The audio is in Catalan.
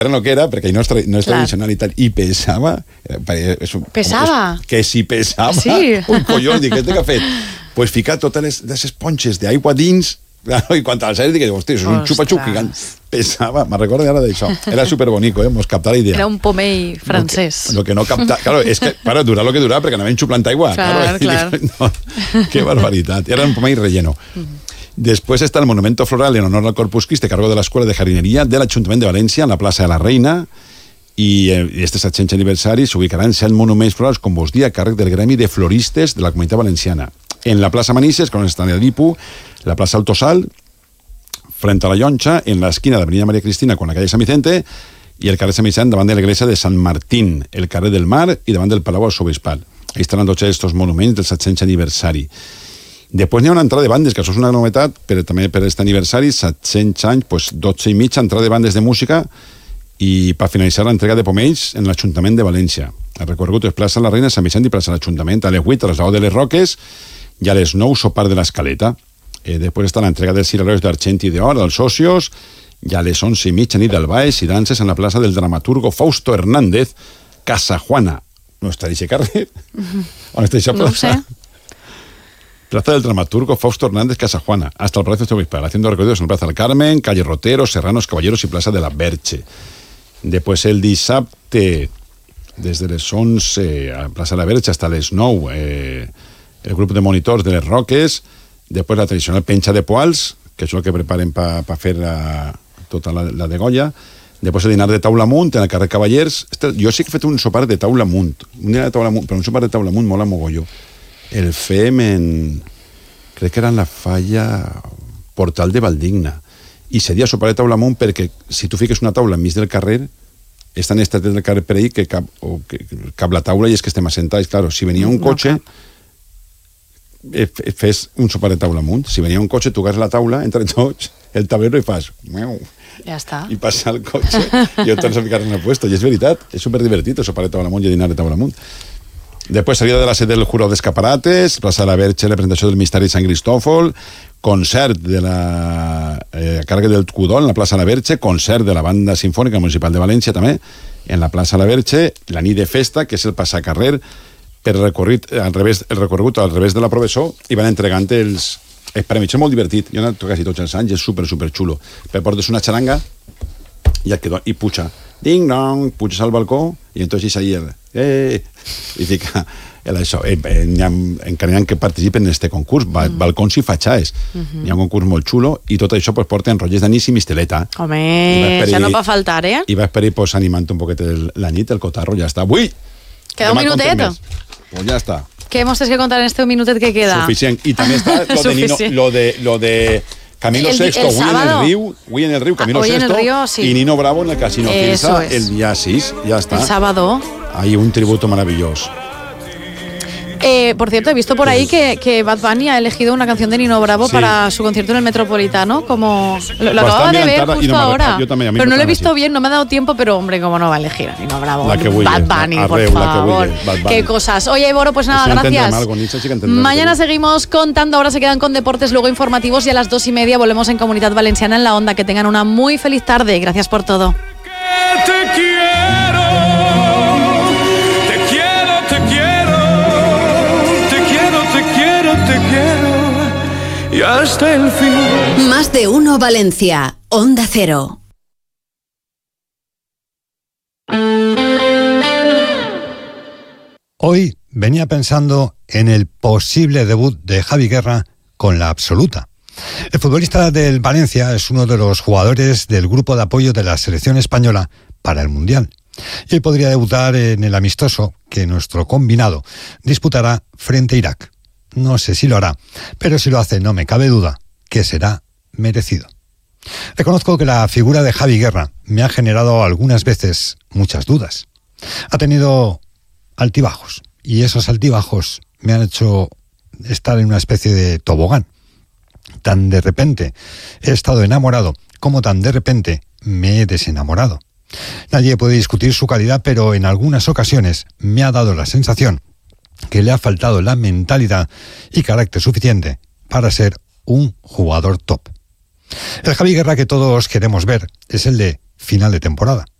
no que era, perquè no és tradicional i tal, i pesava... Pesava? Que si pesava, sí. Un colló, dic, què ha fet? Pues ficar totes les ponxes d'aigua dins, i quan te les aires, dic, hosti, és un xupa-xup gigant. Pesava, me'n recordo ara d'això. Era superbonico, mos captava la idea. Era un pomell francès. Lo que no captava... Claro, és que, para durar lo que durava, perquè anaven xuplant aigua. Clar. No, qué barbaritat. Era un pomell relleno. Después está el monumento floral en honor al Corpus Christi a cargo de la Escuela de Jardinería del Ayuntamiento de Valencia en la Plaza de la Reina, i este 700 aniversari s'ubicaran 7 monuments florals, com vos dia, a càrrec del Gremi de Floristes de la Comunitat Valenciana. En la plaça Manises, con el stand de Dipu, la plaça Altosal, frente a la Lloncha, en la esquina de Avenida María Cristina con la calle San Vicente, i el carrer Sant Vicent davant de la iglesia de Sant Martín, el carrer del Mar i davant del Palau Arzobispal. Ahí estaran tots estos monuments del 700 aniversari. Després n'hi ha una entrada de bandes, que això és una novetat, però també per aquest aniversari, 700 anys, pues 12 i mitja, entrada de bandes de música, i per finalitzar l'entrega de pomells en l'Ajuntament de València. El recorregut és plaça La Reina, Sant Vicent i plaça l'Ajuntament, a les 8 traslado de les Roques, i a les 9 sopar de l'Escaleta. Després està l'entrega dels cirerois d'argent i d'or, dels socios, i a les 11 i mitja nit del baix i danses en la plaça del dramaturgo Fausto Hernández, Casa Juana. No està d'aquest carrer? On està aquesta plaça? No ho sé. Plaza del Dramaturgo Fausto Hernández Casa Juana, hasta el Palacio Arzobispal, haciendo recorridos en Plaza del Carmen, Calle Rotero, Serranos, Caballeros y Plaza de la Verche. Después el dissabte, desde les 11 a Plaza de la Verche hasta les 9, el grup de monitors de les Roques, després la tradicional penxa de poals, que és el que preparen per fer tota la degolla, després el dinar de taula amunt en el carrer Cavallers. Jo sí que he fet un sopar de taula amunt, però un sopar de taula amunt mola mogolló. El fem crec que era en la falla Portal de Valdigna, i seria sopar de taula amunt perquè si tu fiques una taula enmig del carrer és tan estret del carrer per ahí que cap la taula i és que estem assentats. Claro, si venia un cotxe fes un sopar de taula amunt. Si venia un cotxe, tu agafes la taula entre tots, el tablero i fas ja està. I passa el cotxe i et tornes a ficar en el puesto. I és veritat, és superdivertit el sopar de taula amunt i el dinar de taula amunt. Després, salida de la sede del Jurado d'Escaparates, plaça de la Verge, la presentació del Misteri de Sant Cristòfol, concert de la càrrega del Cudol en la plaça de la Verge, concert de la Banda Sinfònica Municipal de València també, en la plaça de la Verge, la nit de festa, que és el passacarrer, per el recorregut al revés de la professor, i van entregant els premis. És molt divertit, jo he anat quasi tots els anys, és super xulo. Per portes una xaranga i puja, ding-dong, puges al balcó, i entonces ahí i fica això. Encara n'hi ha que participen en este concurs, balcons i fatxaes. Hi ha un concurs molt xulo i tot això pues, porta enrotllers d'anís i misteleta. Home, això no va faltar, eh? I va esperar pues, animant un poquet la nit, el cotarro, ja està. Ui! Queda un minutet? Pues ja està. Què mos tens que contar en este minutet que queda? Suficient. I també està lo de Camilo Sexto, Hoy en el Río, Camilo Sexto, sí. Y Nino Bravo en el Casino Quinza el día 6, ya está. El sábado. Hay un tributo maravilloso. Por cierto, he visto por ahí que Bad Bunny ha elegido una canción de Nino Bravo para su concierto en el Metropolitano, como lo acababa de ver justo ahora. Pero no lo he visto bien, no me ha dado tiempo, pero hombre, cómo no va a elegir a Nino Bravo. Bad Bunny, por favor. Qué cosas. Oye, Boro, pues nada, gracias. Mañana seguimos contando, ahora se quedan con deportes, luego informativos y a las 2:30 volvemos en Comunidad Valenciana en la Onda. Que tengan una muy feliz tarde. Gracias por todo. Y hasta el fin. Más de uno Valencia, Onda Cero. Hoy venía pensando en el posible debut de Javi Guerra con la absoluta. El futbolista del Valencia es uno de los jugadores del grupo de apoyo de la selección española para el Mundial. Y él podría debutar en el amistoso que nuestro combinado disputará frente a Irak. No sé si lo hará, pero si lo hace no me cabe duda que será merecido. Reconozco que la figura de Javi Guerra me ha generado algunas veces muchas dudas. Ha tenido altibajos y esos altibajos me han hecho estar en una especie de tobogán. Tan de repente he estado enamorado como tan de repente me he desenamorado. Nadie puede discutir su calidad, pero en algunas ocasiones me ha dado la sensación que le ha faltado la mentalidad y carácter suficiente para ser un jugador top. El Javi Guerra que todos queremos ver es el de final de temporada.